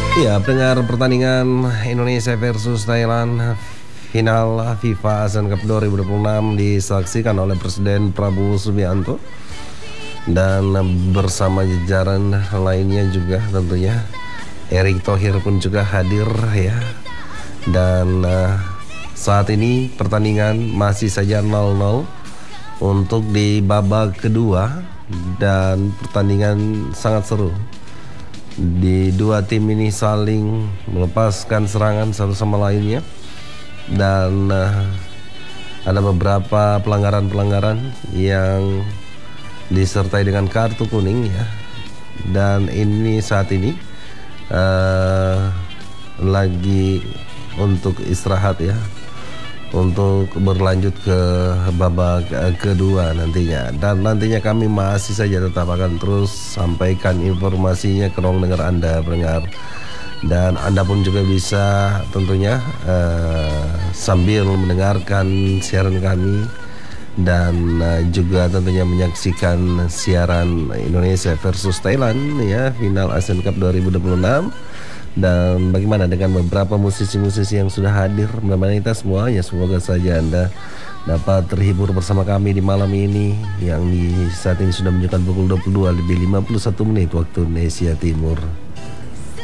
Ya, pendengar pertandingan Indonesia versus Thailand final FIFA Asian Cup 2026 disaksikan oleh Presiden Prabowo Subianto dan bersama jajaran lainnya juga tentunya. Erick Thohir pun juga hadir ya. Dan saat ini pertandingan masih saja 0-0 untuk di babak kedua dan pertandingan sangat seru. Di dua tim ini saling melepaskan serangan satu sama lainnya dan ada beberapa pelanggaran-pelanggaran yang disertai dengan kartu kuning ya. Dan ini saat ini lagi untuk istirahat ya, untuk berlanjut ke babak kedua nantinya. Dan nantinya kami masih saja tetap akan terus sampaikan informasinya ke ruang dengar Anda pendengar. Dan Anda pun juga bisa tentunya sambil mendengarkan siaran kami dan juga tentunya menyaksikan siaran Indonesia versus Thailand ya, final Asian Cup 2026. Dan bagaimana dengan beberapa musisi-musisi yang sudah hadir bersama kita semuanya. Semoga saja Anda dapat terhibur bersama kami di malam ini yang di saat ini sudah menunjukkan pukul 22 lebih 51 menit waktu Indonesia Timur.